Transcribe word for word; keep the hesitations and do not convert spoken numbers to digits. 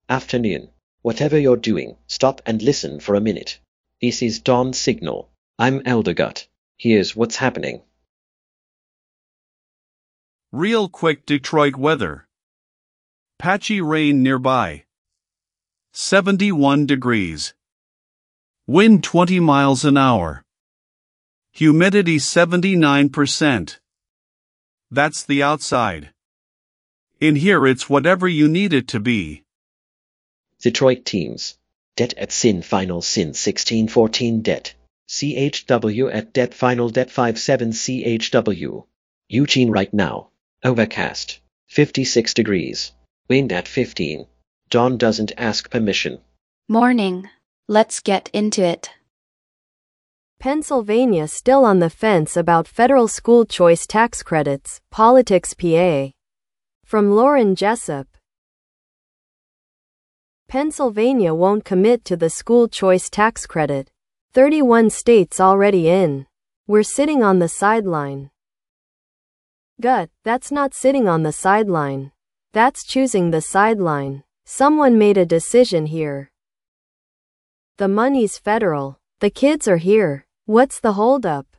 Afternoon. Whatever you're doing, stop and listen for a minute. This is Dawn Signal. I'm Eldergut. Here's what's happening. Real quick Detroit weather. Patchy rain nearby. seventy-one degrees. Wind twenty miles an hour. Humidity seventy-nine percent. That's the outside. In here it's whatever you need it to be. Detroit teams. Det at Sin Final Sin sixteen fourteen Det. C H W at Det Final Det five seven C H W. Eugene right now. Overcast. fifty-six degrees. Wind at fifteen. Dawn doesn't ask permission. Morning. Let's get into it. Pennsylvania still on the fence about federal school choice tax credits. Politics P A. From Lauren Jessup. Pennsylvania won't commit to the school choice tax credit. thirty-one states already in. We're sitting on the sideline. Gut, that's not sitting on the sideline. That's choosing the sideline. Someone made a decision here. The money's federal. The kids are here. What's the holdup?